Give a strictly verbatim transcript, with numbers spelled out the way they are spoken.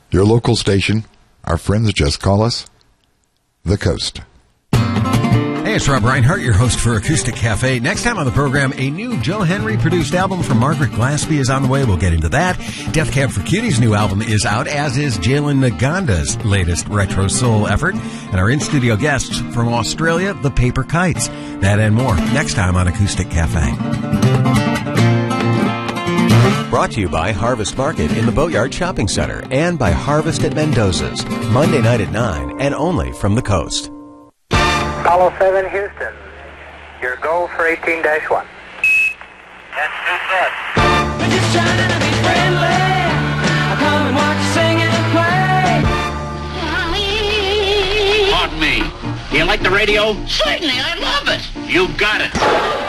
Your local station. Our friends just call us The Coast. Hey, it's Rob Reinhart, your host for Acoustic Cafe. Next time on the program, a new Joe Henry-produced album from Margaret Glaspie is on the way. We'll get into that. Death Cab for Cutie's new album is out, as is Jalen Naganda's latest retro soul effort. And our in-studio guests from Australia, the Paper Kites. That and more next time on Acoustic Cafe. Brought to you by Harvest Market in the Boatyard Shopping Center and by Harvest at Mendoza's, Monday night at nine and only from the Coast. Apollo seven, Houston. Your go for eighteen dash one. That's too good. We're just trying to be friendly. I come and watch you sing and play. Pardon me. Do you like the radio? Certainly, I love it. You got it.